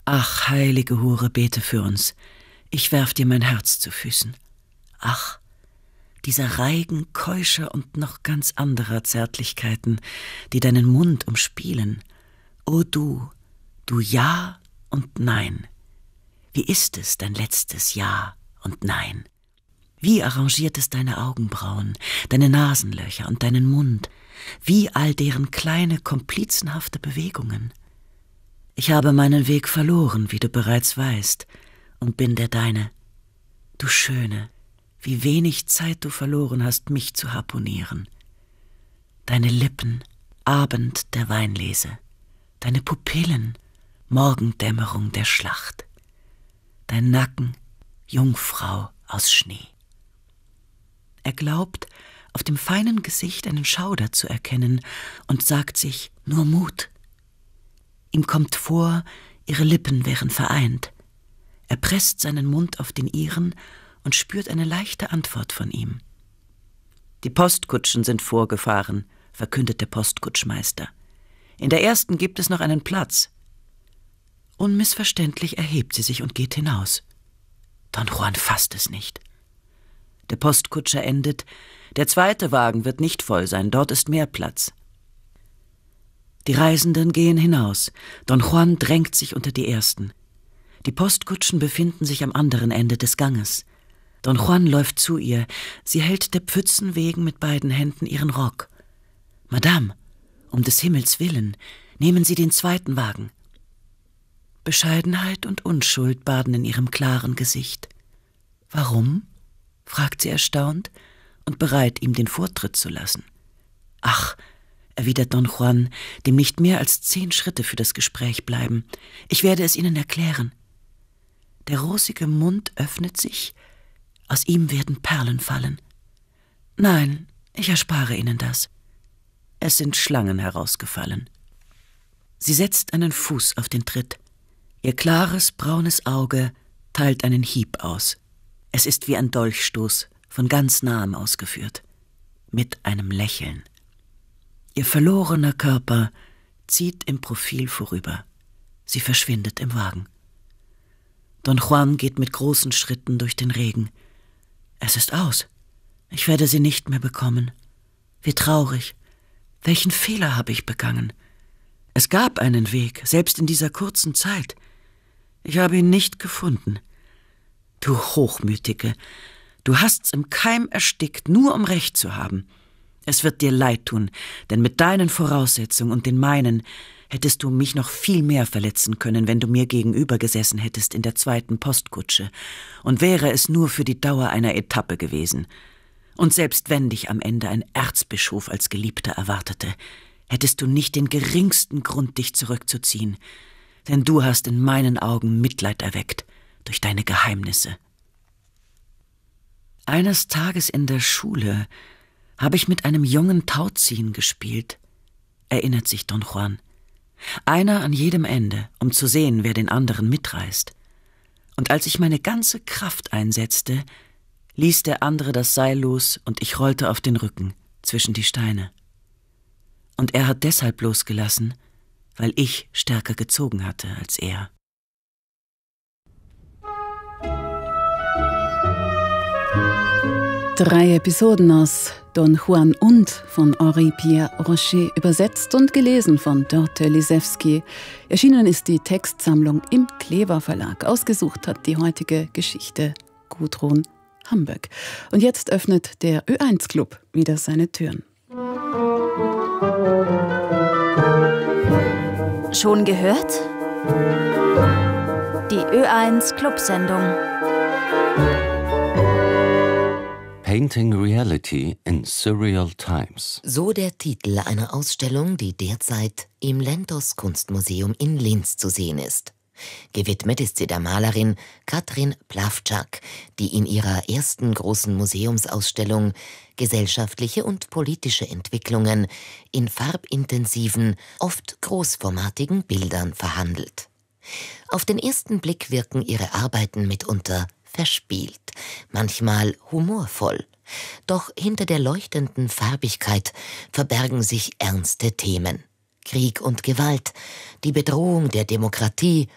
Ach, heilige Hure, bete für uns. Ich werf dir mein Herz zu Füßen. Ach, dieser Reigen keuscher und noch ganz anderer Zärtlichkeiten, die deinen Mund umspielen. O du Ja und Nein. Wie ist es, dein letztes Ja und Nein? Wie arrangiert es deine Augenbrauen, deine Nasenlöcher und deinen Mund? Wie all deren kleine, komplizenhafte Bewegungen? Ich habe meinen Weg verloren, wie du bereits weißt, und bin der deine. Du Schöne, wie wenig Zeit du verloren hast, mich zu harpunieren. Deine Lippen, Abend der Weinlese, deine Pupillen, Morgendämmerung der Schlacht, dein Nacken, Jungfrau aus Schnee. Er glaubt, auf dem feinen Gesicht einen Schauder zu erkennen und sagt sich, nur Mut. Ihm kommt vor, ihre Lippen wären vereint. Er presst seinen Mund auf den ihren und spürt eine leichte Antwort von ihm. Die Postkutschen sind vorgefahren, verkündet der Postkutschmeister. In der ersten gibt es noch einen Platz. Unmissverständlich erhebt sie sich und geht hinaus. Don Juan fasst es nicht. Der Postkutscher endet, der zweite Wagen wird nicht voll sein, dort ist mehr Platz. Die Reisenden gehen hinaus. Don Juan drängt sich unter die ersten. Die Postkutschen befinden sich am anderen Ende des Ganges. Don Juan läuft zu ihr. Sie hält der Pfützen wegen mit beiden Händen ihren Rock. »Madame, um des Himmels willen, nehmen Sie den zweiten Wagen.« Bescheidenheit und Unschuld baden in ihrem klaren Gesicht. »Warum?« fragt sie erstaunt und bereit, ihm den Vortritt zu lassen. »Ach«, erwidert Don Juan, dem nicht mehr als 10 Schritte für das Gespräch bleiben, »ich werde es Ihnen erklären.« Der rosige Mund öffnet sich, aus ihm werden Perlen fallen. »Nein, ich erspare Ihnen das.« Es sind Schlangen herausgefallen. Sie setzt einen Fuß auf den Tritt. Ihr klares, braunes Auge teilt einen Hieb aus. Es ist wie ein Dolchstoß, von ganz nahem ausgeführt. Mit einem Lächeln. Ihr verlorener Körper zieht im Profil vorüber. Sie verschwindet im Wagen. Don Juan geht mit großen Schritten durch den Regen. Es ist aus. Ich werde sie nicht mehr bekommen. Wie traurig. Welchen Fehler habe ich begangen? Es gab einen Weg, selbst in dieser kurzen Zeit. Ich habe ihn nicht gefunden. Du Hochmütige, du hast's im Keim erstickt, nur um Recht zu haben. Es wird dir leid tun, denn mit deinen Voraussetzungen und den meinen hättest du mich noch viel mehr verletzen können, wenn du mir gegenüber gesessen hättest in der zweiten Postkutsche, und wäre es nur für die Dauer einer Etappe gewesen. Und selbst wenn dich am Ende ein Erzbischof als Geliebter erwartete, hättest du nicht den geringsten Grund, dich zurückzuziehen, denn du hast in meinen Augen Mitleid erweckt durch deine Geheimnisse. Eines Tages in der Schule habe ich mit einem jungen Tauziehen gespielt, erinnert sich Don Juan. Einer an jedem Ende, um zu sehen, wer den anderen mitreißt. Und als ich meine ganze Kraft einsetzte, ließ der andere das Seil los und ich rollte auf den Rücken zwischen die Steine. Und er hat deshalb losgelassen, weil ich stärker gezogen hatte als er. Drei Episoden aus Don Juan und von Henri Pierre Rocher, übersetzt und gelesen von Dörte Lisewski. Erschienen ist die Textsammlung im Klever Verlag. Ausgesucht hat die heutige Geschichte Gudrun Hamburg. Und jetzt öffnet der Ö1 Club wieder seine Türen. Schon gehört? Die Ö1 Club-Sendung. Painting Reality in Surreal Times. So der Titel einer Ausstellung, die derzeit im Lentos Kunstmuseum in Linz zu sehen ist. Gewidmet ist sie der Malerin Katrin Plawczak, die in ihrer ersten großen Museumsausstellung gesellschaftliche und politische Entwicklungen in farbintensiven, oft großformatigen Bildern verhandelt. Auf den ersten Blick wirken ihre Arbeiten mitunter verspielt, manchmal humorvoll. Doch hinter der leuchtenden Farbigkeit verbergen sich ernste Themen. Krieg und Gewalt, die Bedrohung der Demokratie